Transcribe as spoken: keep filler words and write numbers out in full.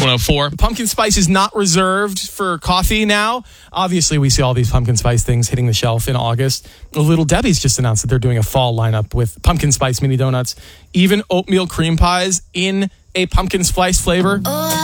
one oh four. Pumpkin spice is not reserved for coffee now. Obviously, we see all these pumpkin spice things hitting the shelf in August. Little Debbie's just announced that they're doing a fall lineup with pumpkin spice mini donuts, even oatmeal cream pies in a pumpkin spice flavor.